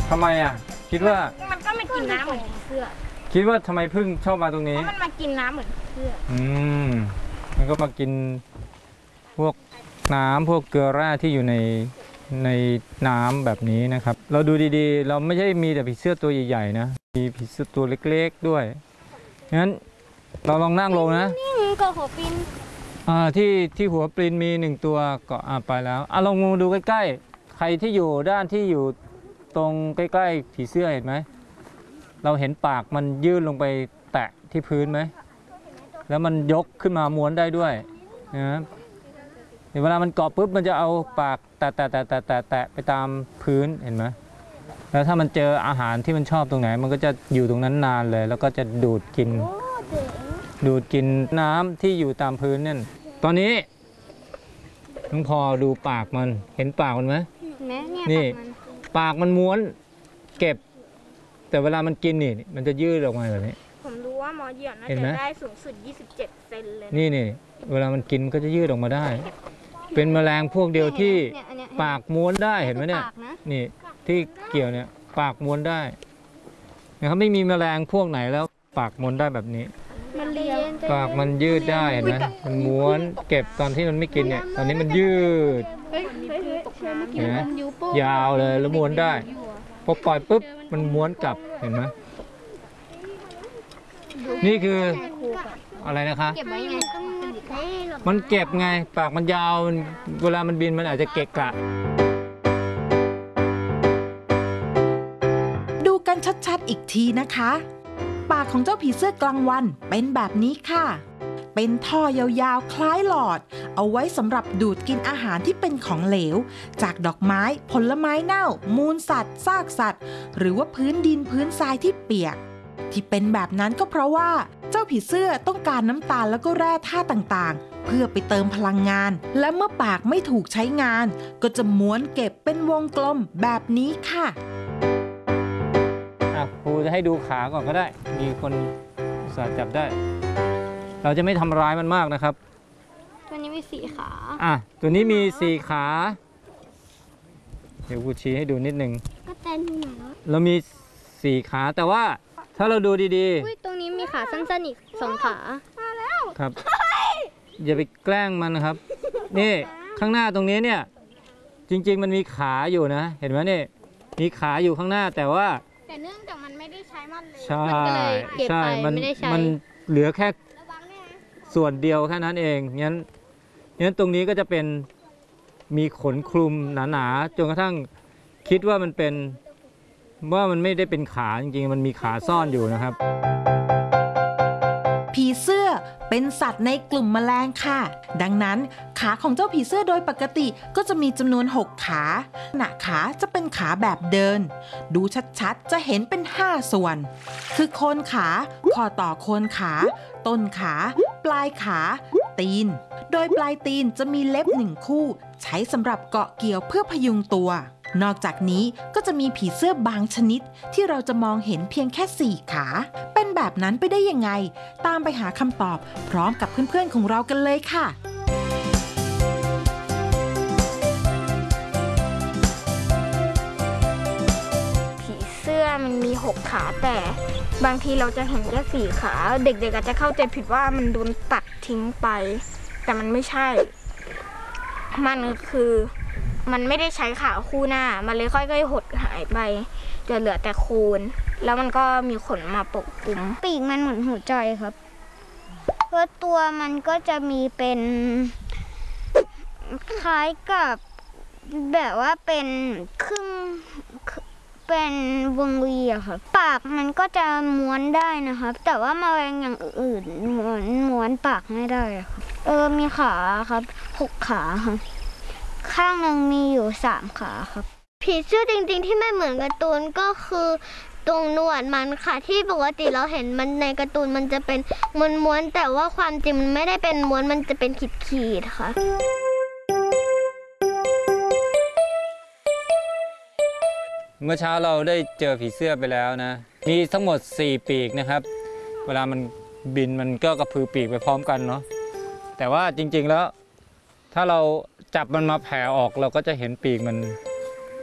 ทำไมอ่ะคิดว่ามันก็ไม่กินน้ำเหมือนผีเสื้อคิดว่าทำไมพึ่งชอบมาตรงนี้เพราะมันมากินน้ำเหมือนผีเสื้อมันก็มากินพวกน้ำพวกเกลือแร่ที่อยู่ในน้ำแบบนี้นะครับเราดูดีๆเราไม่ใช่มีแต่ผีเสื้อตัวใหญ่ๆนะมีผีเสื้อตัวเล็กๆด้วยงั้นเราลองนั่งลงนะนี่ก็หัวปลินที่หัวปลินมี1ตัวก็ไปแล้วลองดูใกล้ๆใครที่อยู่ด้านที่อยู่ตรงใกล้ๆผีเสื้อเห็นไหมเราเห็นปากมันยื่นลงไปแตะที่พื้นไหมแล้วมันยกขึ้นมาม้วนได้ด้วยนะเวลามันเกาะปุ๊บมันจะเอาปากแตะไปตามพื้นเห็นไหมแล้วถ้ามันเจออาหารที่มันชอบตรงไหนมันก็จะอยู่ตรงนั้นนานเลยแล้วก็จะดูดกินน้ำที่อยู่ตามพื้นนั่นตอนนี้น้องพอดูปากมันเห็นปากมันไหมนี่ปากมันม้วนเก็บแต่เวลามันกินนี่มันจะยืดออกมาแบบนี้ผมรู้ว่าหมอเหยี่ยวน่าจะได้สูงสุด27 เซนเลยนี่เวลามันกินก็จะยืดออกมาได้เป็นแมลงพวกเดียวที่ปากม้วนได้เห็นไหมเนี่ยนี่ที่เกี่ยวเนี่ยปากม้วนได้นะครับไม่มีแมลงพวกไหนแล้วปากม้วนได้แบบนี้ปากมันยืดได้เห็นไหมมันม้วนเก็บตอนที่มันไม่กินเนี่ยตอนนี้มันยืดเห็นไหมยาวเลยแล้วม้วนได้พอปล่อยปุ๊บมันม้วนกลับเห็นไหมนี่คืออะไรนะคะเก็บไว้ไงมันเก็บไงปากมันยาวเวลามันบินมันอาจจะเกะกะดูกันชัดๆอีกทีนะคะปากของเจ้าผีเสื้อกลางวันเป็นแบบนี้ค่ะเป็นท่อยาวๆคล้ายหลอดเอาไว้สำหรับดูดกินอาหารที่เป็นของเหลวจากดอกไม้ผลไม้เน่ามูลสัตว์ซากสัตว์หรือว่าพื้นดินพื้นทรายที่เปียกที่เป็นแบบนั้นก็เพราะว่าเจ้าผีเสื้อต้องการน้ำตาลแล้วก็แร่ธาตุต่างๆเพื่อไปเติมพลังงานและเมื่อปากไม่ถูกใช้งานก็จะม้วนเก็บเป็นวงกลมแบบนี้ค่ะครูจะให้ดูขาก่อนก็ได้มีคนสามารถจับได้เราจะไม่ทำร้ายมันมากนะครับตัวนี้มี4 ขาตัวนี้มี4 ขาเดี๋ยวครูชี้ให้ดูนิดนึงก็เต้นหน่อยเรามี4 ขาแต่ว่าถ้าเราดูดีๆตรงนี้มีขาสั้นๆอีก2 ขามาแล้วครับอย่าไปแกล้งมันนะครับนี่ข้างหน้าตรงนี้เนี่ยจริงๆมันมีขาอยู่นะเห็นไหมนี่มีขาอยู่ข้างหน้าแต่เนื่องจากมันไม่ได้ใช้มันเลยใช่มันเหลือแค่ส่วนเดียวแค่นั้นเองงั้นตรงนี้ก็จะเป็นมีขนคลุมหนาๆจนกระทั่งคิดว่ามันไม่ได้เป็นขาจริงๆมันมีขาซ่อนอยู่นะครับผีเสื้อเป็นสัตว์ในกลุ่มแมลงค่ะดังนั้นขาของเจ้าผีเสื้อโดยปกติก็จะมีจำนวน6 ขาหน้าขาจะเป็นขาแบบเดินดูชัดๆจะเห็นเป็น5 ส่วนคือโคนขาข้อต่อโคนขาต้นขาปลายขาตีนโดยปลายตีนจะมีเล็บ1 คู่ใช้สำหรับเกาะเกี่ยวเพื่อพยุงตัวนอกจากนี้ก็จะมีผีเสื้อบางชนิดที่เราจะมองเห็นเพียงแค่4 ขาเป็นแบบนั้นไปได้ยังไงตามไปหาคำตอบพร้อมกับเพื่อนๆของเรากันเลยค่ะผีเสื้อมันมี6 ขาแต่บางทีเราจะเห็นแค่4 ขาเด็กๆอาจจะเข้าใจผิดว่ามันโดนตัดทิ้งไปแต่มันไม่ใช่มันคือมันไม่ได้ใช้ขาคู่หน้ามันเลยค่อยๆหดหายไปจนเหลือแต่โคนแล้วมันก็มีขนมาปกคลุมปีกมันเหมือนหัวใจครับเพราะตัวมันก็จะมีเป็นคล้ายกับแบบว่าเป็นครึ่งเป็นวงรีอะครับปากมันก็จะม้วนได้นะครับแต่ว่าแมลงอย่างอื่นม้วนปากไม่ได้ครับมีขาครับ6 ขาครับข้างหนึ่งมีอยู่3 ขาครับผีเสื้อจริงๆที่ไม่เหมือนการ์ตูนก็คือตรงหนวดมันค่ะที่ปกติเราเห็นมันในการ์ตูนมันจะเป็นม้วนๆแต่ว่าความจริงมันไม่ได้เป็นม้วนมันจะเป็นขีดๆค่ะเมื่อเช้าเราได้เจอผีเสื้อไปแล้วนะมีทั้งหมด4 ปีกนะครับเวลามันบินมันก็กระพือปีกไปพร้อมกันเนาะแต่ว่าจริงๆแล้วถ้าเราจับมันมาแผ่ออกเราก็จะเห็นปีกมัน